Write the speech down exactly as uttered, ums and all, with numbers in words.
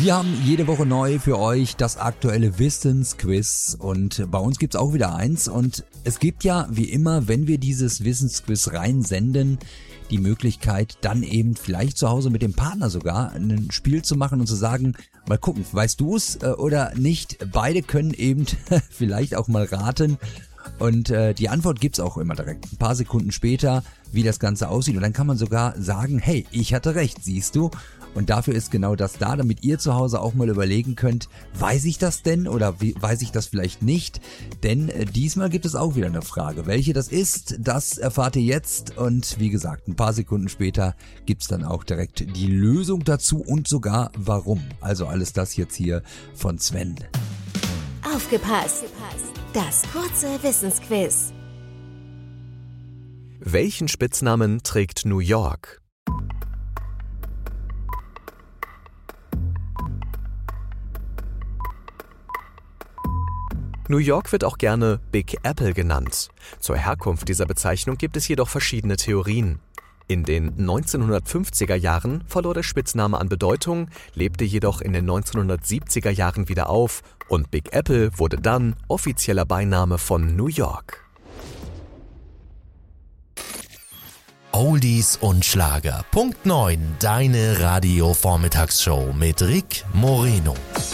Wir haben jede Woche neu für euch das aktuelle Wissensquiz und bei uns gibt's auch wieder eins und es gibt ja wie immer, wenn wir dieses Wissensquiz reinsenden, die Möglichkeit dann eben vielleicht zu Hause mit dem Partner sogar ein Spiel zu machen und zu sagen, mal gucken, weißt du es oder nicht? Beide können eben vielleicht auch mal raten. Und äh, die Antwort gibt's auch immer direkt, ein paar Sekunden später, wie das Ganze aussieht. Und dann kann man sogar sagen, hey, ich hatte recht, siehst du? Und dafür ist genau das da, damit ihr zu Hause auch mal überlegen könnt, weiß ich das denn oder wie, weiß ich das vielleicht nicht? Denn äh, diesmal gibt es auch wieder eine Frage. Welche das ist, das erfahrt ihr jetzt. Und wie gesagt, ein paar Sekunden später gibt's dann auch direkt die Lösung dazu und sogar warum. Also alles das jetzt hier von Sven. Aufgepasst! Das kurze Wissensquiz. Welchen Spitznamen trägt New York? New York wird auch gerne Big Apple genannt. Zur Herkunft dieser Bezeichnung gibt es jedoch verschiedene Theorien. In den neunzehnhundertfünfziger Jahren verlor der Spitzname an Bedeutung, lebte jedoch in den neunzehnhundertsiebziger Jahren wieder auf und Big Apple wurde dann offizieller Beiname von New York. Oldies und Schlager. Punkt neun. Deine Radio-Vormittagsshow mit Rick Moreno.